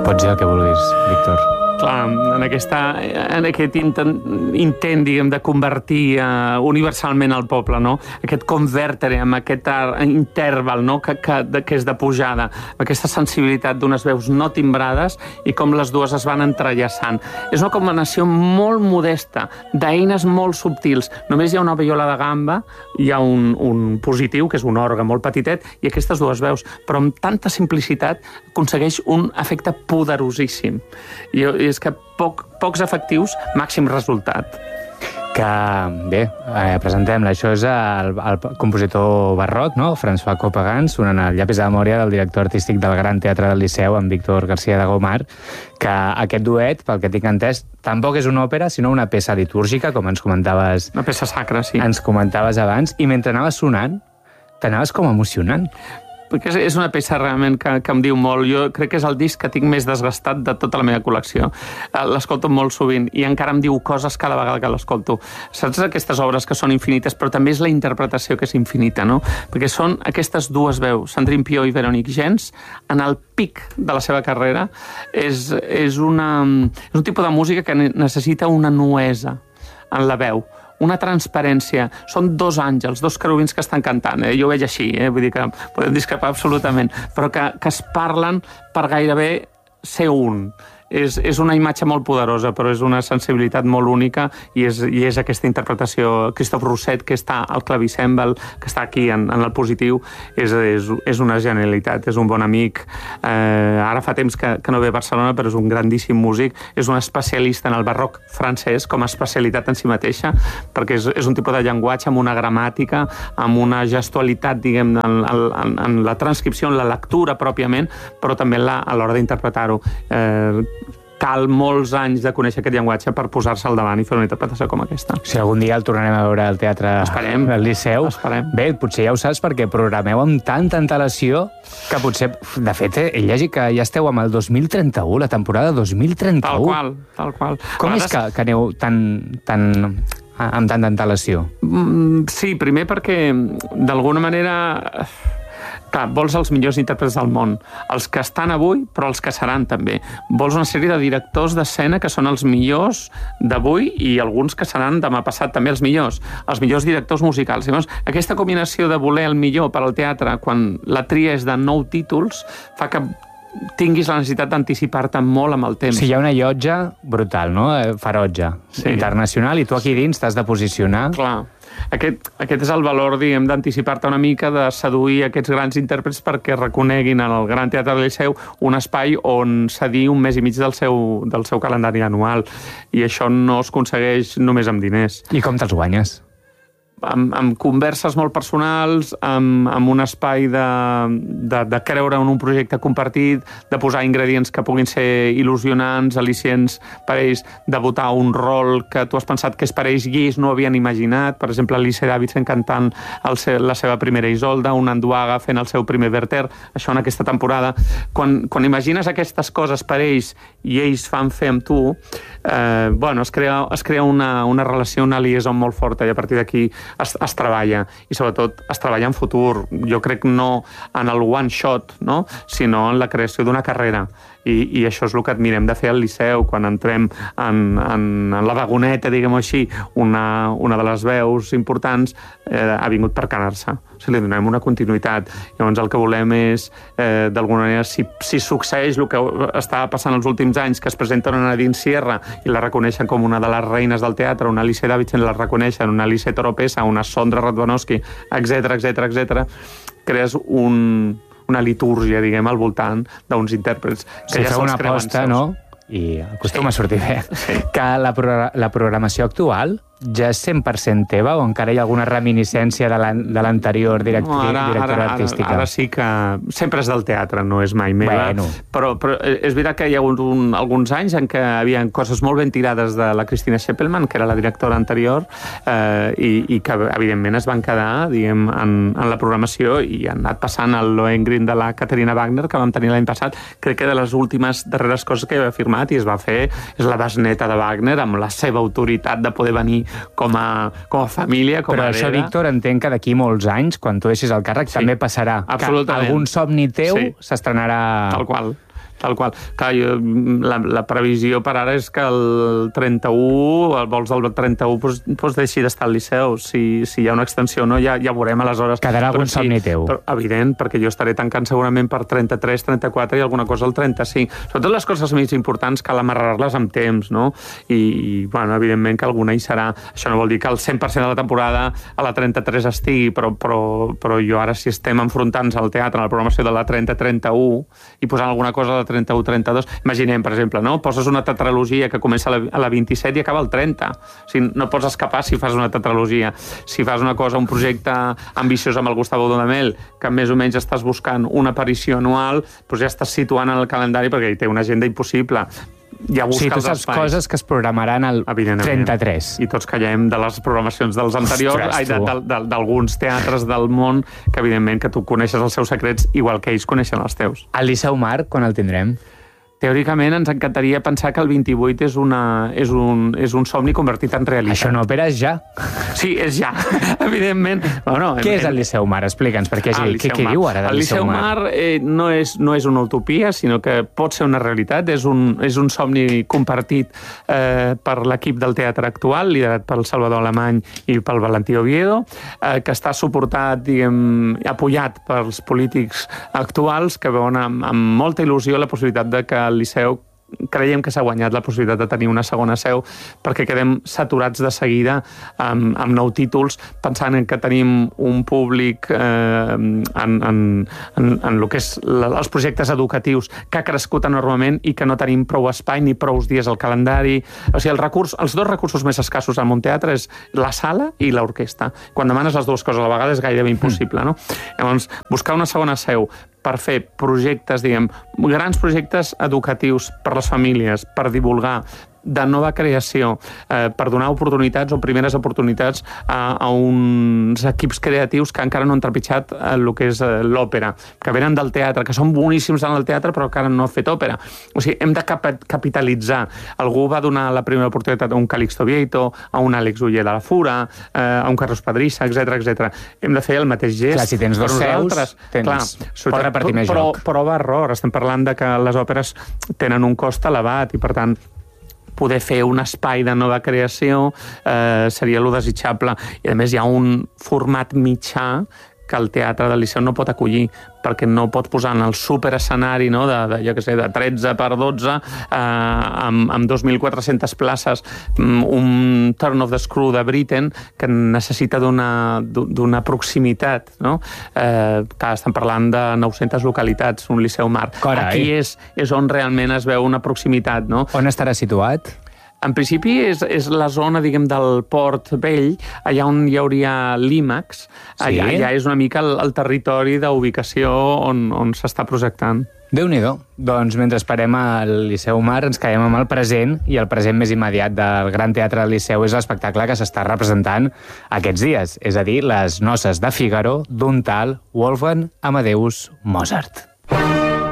Pots dir el que vulguis, Víctor. Clar, en aquest intent, diguem, de convertir universalment el poble, no? Aquest convertere amb aquest interval, no? que és de pujada, amb aquesta sensibilitat d'unes veus no timbrades i com les dues es van entrellaçant. És una combinació molt modesta, d'eines molt subtils. Només hi ha una viola de gamba, hi ha un positiu, que és un òrgan molt petitet, i aquestes dues veus, però amb tanta simplicitat aconsegueix un efecte poderosíssim. I és que pocs efectius, màxim resultat. Que, bé, presentem-la. Això és el compositor barroc, no? François Coppagans, sonant el llapis de memòria del director artístic del Gran Teatre del Liceu, en Víctor García de Gomar, que aquest duet, pel que tinc entès, tampoc és una òpera, sinó una peça litúrgica, com ens comentaves... Una peça sacra, sí. Ens comentaves abans, i mentre anaves sonant, t'anaves com emocionant. Perquè és una peça realment que em diu molt. Jo crec que és el disc que tinc més desgastat de tota la meva col·lecció. L'escolto molt sovint i encara em diu coses cada vegada que l'escolto. Saps aquestes obres que són infinites, però també és la interpretació que és infinita, no? Perquè són aquestes dues veus, Sandrine Piau i Véronique Gens, en el pic de la seva carrera. És un tipus de música que necessita una nuesa en la veu, una transparència. Són dos àngels, dos querubins que estan cantant. Jo ho veig així, vull dir que podem discrepar absolutament, però que es parlen per gairebé ser un. És una imatge molt poderosa, però és una sensibilitat molt única i és aquesta interpretació. Christophe Rousset, que està al clavicèmbal, que està aquí en el positiu, és una genialitat, és un bon amic. Ara fa temps que no ve a Barcelona, però és un grandíssim músic, és un especialista en el barroc francès com a especialitat en si mateixa, perquè és un tipus de llenguatge amb una gramàtica, amb una gestualitat, diguem, en la transcripció, en la lectura pròpiament, però també a l'hora d'interpretar-ho. Cal molts anys de conèixer aquest llenguatge per posar-se al davant i fer una interpretació com aquesta. Si algun dia el tornarem a veure al teatre del Liceu, bé, potser ja ho saps perquè programeu amb tanta antelació que potser, de fet, he llegit que ja esteu amb el 2031, la temporada 2031. Tal qual. Com és que aneu amb tanta antelació? Sí, primer perquè, d'alguna manera... Clar, vols els millors intèrprets del món, els que estan avui, però els que seran també. Vols una sèrie de directors d'escena que són els millors d'avui i alguns que seran demà passat també els millors directors musicals. Llavors, aquesta combinació de voler el millor per al teatre quan la tria és de 9 títols fa que tinguis la necessitat d'anticipar-te molt amb el temps. Sí, hi ha una llotja brutal, no? Ferotge, internacional, i tu aquí dins t'has de posicionar. Clar. Aquest és el valor, diguem, d'anticipar-te una mica, de seduir aquests grans intèrprets perquè reconeguin al Gran Teatre del Liceu un espai on cedir un mes i mig del seu calendari anual. I això no es aconsegueix només amb diners. I com te'ls guanyes? Amb converses molt personals, amb un espai de creure en un projecte compartit, de posar ingredients que puguin ser il·lusionants, al·licients per ells, de votar un rol que tu has pensat que és per ells i ells no havien imaginat. Per exemple, Alice Davidson cantant la seva primera Isolda, un Anduaga fent el seu primer Werther, això en aquesta temporada. Quan imagines aquestes coses per ells i ells fan fer amb tu, es crea una relació, una liaison molt forta, i a partir d'aquí es treballa, i sobretot es treballa en futur. Jo crec no en el one shot, no? Sinó en la creació d'una carrera. I això és el que admirem de fer al Liceu, quan entrem en la vagoneta, diguem-ho així, una de les veus importants ha vingut per quedar-se. O sigui, li donem una continuïtat. Llavors el que volem és, d'alguna manera, si succeeix el que estava passant els últims anys, que es presenta una Nadine Sierra i la reconeixen com una de les reines del teatre, una Alice Davidson la reconeixen, una Alice Toropesa, una Sondra Radwanowski, etc., crees una litúrgia, diguem, al voltant d'uns intèrprets que ja se'ls creuen seus. Una aposta, no? I acostuma a sortir bé. Sí. Que la programació actual ja és 100% teva o encara hi ha alguna reminiscència de l'anterior directora artística? Ara sí que sempre és del teatre, no és mai meva. Bueno. Però és veritat que hi ha alguns anys en què hi havia coses molt ben tirades de la Christina Scheppelmann, que era la directora anterior, i que evidentment es van quedar, diguem, en la programació, i han anat passant el Lohengrin de la Caterina Wagner, que vam tenir l'any passat. Crec que de les últimes darreres coses que havia firmat i es va fer és la besneta de Wagner, amb la seva autoritat de poder venir com a família, com a hereda. Però això, Víctor, entenc que d'aquí molts anys, quan tu deixis el càrrec, també passarà. Absolutament. Que algun somni teu s'estrenarà... Tal qual. tal qual. Clar, la previsió per ara és que el 31, el vols del 31, doncs deixi d'estar al Liceu. Si hi ha una extensió o no, ja veurem aleshores. Quedarà algun somni teu. Però, evident, perquè jo estaré tancant segurament per 33, 34 i alguna cosa al 35. Sobretot les coses més importants cal amarrar-les amb temps, no? I bueno, evidentment que alguna hi serà. Això no vol dir que el 100% de la temporada a la 33 estigui, però jo ara si estem enfrontant-nos al teatre, a la programació de la 30-31 i posant alguna cosa a la 31-32, imaginem, per exemple, no? Poses una tetralogia que comença a la 27 i acaba al 30. O sigui, no pots escapar si fas una tetralogia. Si fas una cosa, un projecte ambiciós amb el Gustavo Dudamel, que més o menys estàs buscant una aparició anual, doncs ja estàs situant en el calendari perquè hi té una agenda impossible. Ja busca tu saps coses que es programaran al 33. I tots callem de les programacions dels anteriors, d'alguns teatres del món, que evidentment que tu coneixes els seus secrets igual que ells coneixen els teus. Al Liceu Mar, quan el tindrem? Teòricament ens encantaria pensar que el 28 és un somni convertit en realitat. Això no opera ja. Sí, és ja, evidentment. Bueno, què és el Liceu Mar? Explica'ns, perquè què diu ara del Liceu Mar? El Liceu Mar no és una utopia, sinó que pot ser una realitat. És un somni compartit per l'equip del teatre actual, liderat pel Salvador Alemany i pel Valentí Oviedo, que està suportat, diguem, apoyat pels polítics actuals que veuen amb molta il·lusió la possibilitat de que el Liceu creiem que s'ha guanyat la possibilitat de tenir una segona seu perquè quedem saturats de seguida amb nou títols, pensant en que tenim un públic en el que és els projectes educatius que ha crescut enormement i que no tenim prou espai ni prou dies al calendari. O sigui, els dos recursos més escassos al món teatre és la sala i l'orquestra. Quan demanes les dues coses a la vegada és gairebé impossible, no? Llavors, buscar una segona seu per fer projectes, diguem, grans projectes educatius per les famílies, per divulgar, de nova creació, per donar oportunitats o primeres oportunitats a uns equips creatius que encara no han trepitjat el que és l'òpera, que venen del teatre, que són boníssims en el teatre però encara no han fet òpera. O sigui, hem de capitalitzar. Algú va donar la primera oportunitat a un Calixto Vieito, a un Àlex Uller de la Fura, a un Carlos Padrissa, etc. Hem de fer el mateix gest. Clar, si tens dos seus, pot repartir més joc. Prova error. Estem parlant de que les òperes tenen un cost elevat i, per tant, poder fer un espai de nova creació seria lo desitjable. I, a més, hi ha un format mitjà que el teatre del Liceu no pot acollir, perquè no pot posar en el superescenari, no, de 13 per 12 amb 2.400 places un Turn of the Screw de Britten que necessita d'una proximitat, no? Estem parlant de 900 localitats, un Liceu Mar. Carai. Aquí és on realment es veu una proximitat, no? On estarà situat? En principi és la zona, diguem, del Port Vell, allà on hi hauria l'IMAX. Sí? Allà és una mica el territori d'ubicació on s'està projectant. Déu-n'hi-do. Doncs mentre esperem al Liceu Mar ens quedem amb el present, i el present més immediat del Gran Teatre del Liceu és l'espectacle que s'està representant aquests dies, és a dir, les noces de Fígaro d'un tal Wolfgang Amadeus Mozart.